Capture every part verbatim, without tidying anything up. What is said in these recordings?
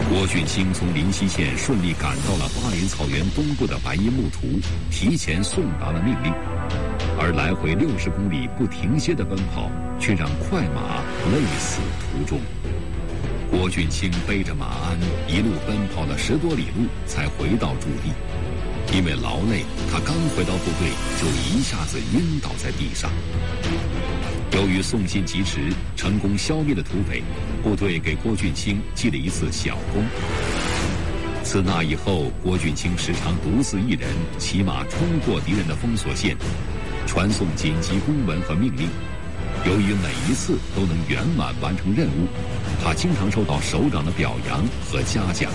郭俊清从临西县顺利赶到了巴林草原东部的白银木图，提前送达了命令。而来回六十公里不停歇的奔跑，却让快马累死途中。郭俊清背着马鞍一路奔跑了十多里路，才回到驻地。因为劳累，他刚回到部队就一下子晕倒在地上。由于送信及时，成功消灭了土匪，部队给郭俊清记了一次小功。自那以后，郭俊清时常独自一人骑马冲过敌人的封锁线，传送紧急公文和命令。由于每一次都能圆满完成任务，他经常受到首长的表扬和嘉奖。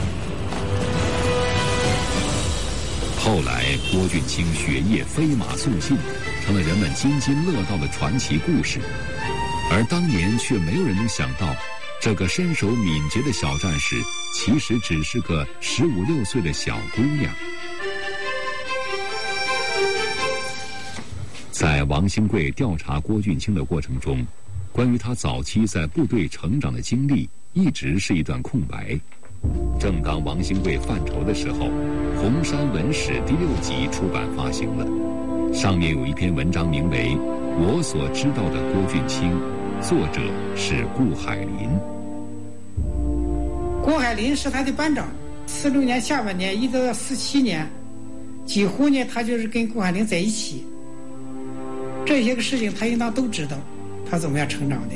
后来，郭俊清雪夜飞马送信，成了人们津津乐道的传奇故事。而当年却没有人能想到，这个身手敏捷的小战士，其实只是个十五六岁的小姑娘。在王兴贵调查郭俊清的过程中，关于他早期在部队成长的经历，一直是一段空白。正当王兴贵犯愁的时候，《红山文史》第六集出版发行了，上面有一篇文章，名为《我所知道的郭俊清》，作者是顾海林。 顾海林是他的班长，四六年下半年一直到四七年，几乎呢他就是跟顾海林在一起。这些个事情他应当都知道，他怎么样成长的。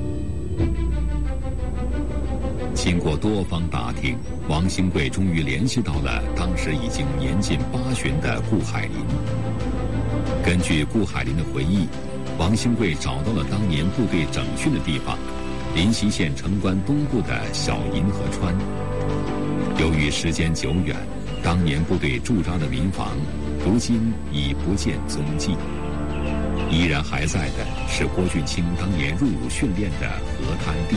经过多方打听，王兴贵终于联系到了当时已经年近八旬的顾海林。根据顾海林的回忆，王兴贵找到了当年部队整训的地方——临西县城关东部的小银河川。由于时间久远，当年部队驻扎的民房，如今已不见踪迹。依然还在的是郭俊清当年入伍训练的河滩地。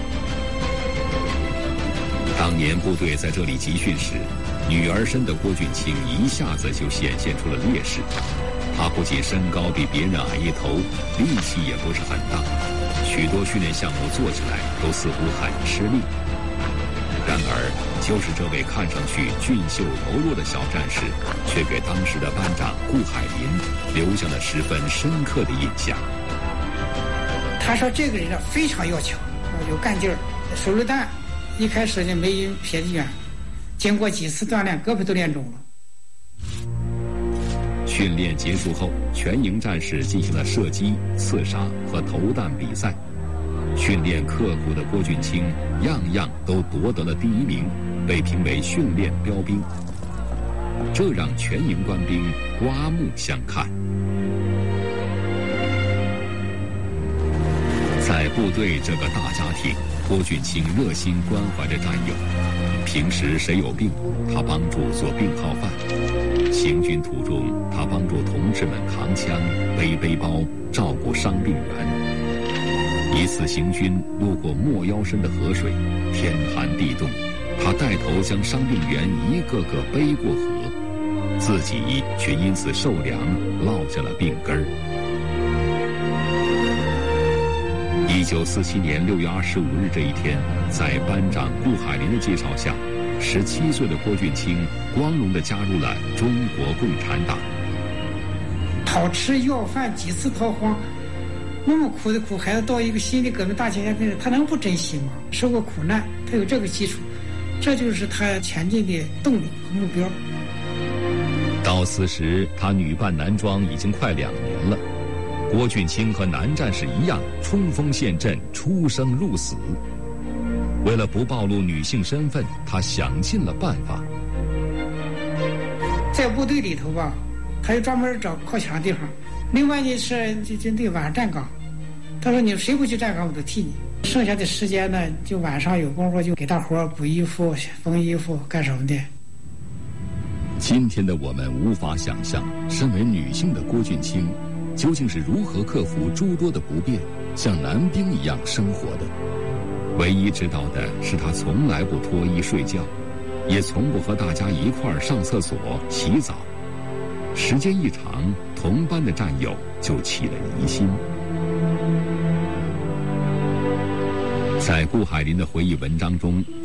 当年部队在这里集训时，女儿身的郭俊清一下子就显现出了劣势。他不仅身高比别人矮一头，力气也不是很大，许多训练项目做起来都似乎很吃力。然而，就是这位看上去俊秀柔弱的小战士，却给当时的班长顾海林留下了十分深刻的印象。 他说这个人呢非常要强，有干劲儿，手榴弹一开始就没人撇得远，经过几次锻炼，胳膊都练肿了。 训练结束后，全营战士进行了射击、刺杀和投弹比赛。训练刻苦的郭俊清样样都夺得了第一名，被评为训练标兵，这让全营官兵刮目相看。在部队这个大家庭，郭俊清热心关怀着战友，平时谁有病，他帮助做病号饭；行军途中，他帮助同志们扛枪、背背包，照顾伤病员。一次行军路过没腰深的河水，天寒地冻，他带头将伤病员一个个背过河，自己却因此受凉，落下了病根儿。一九四七年六月二十五日这一天，在班长顾海林的介绍下，十七岁的郭俊清光荣地加入了中国共产党。 讨吃要饭，几次逃荒，那么苦的苦孩子到一个新的革命大前线跟着，他能不珍惜吗？受过苦难，他有这个基础，这就是他前进的动力和目标。 到此时，他女扮男装已经快两年了。郭俊清和男战士一样，冲锋陷阵，出生入死。为了不暴露女性身份，他想尽了办法。 在部队里头吧，他就专门找靠墙的地方。另外呢是就就那个晚上站岗，他说你谁不去站岗我都替你。剩下的时间呢，就晚上有功夫就给大伙补衣服、缝衣服干什么的。 今天的我们无法想象，身为女性的郭俊清究竟是如何克服诸多的不便，像男兵一样生活的。唯一知道的是，他从来不脱衣睡觉，也从不和大家一块儿上厕所、洗澡。时间一长，同班的战友就起了疑心。在顾海林的回忆文章中，